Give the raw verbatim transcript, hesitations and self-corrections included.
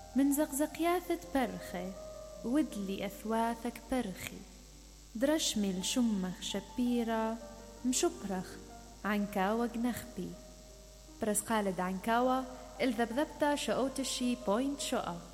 من زقزقياثة برخي ودلي أثواثك برخي درشمي الشمخ شبيرة مشبرخ عنكاوة جنخبي برس قالد عنكاوة الذبذبتا شؤوتشي بوينت شقا.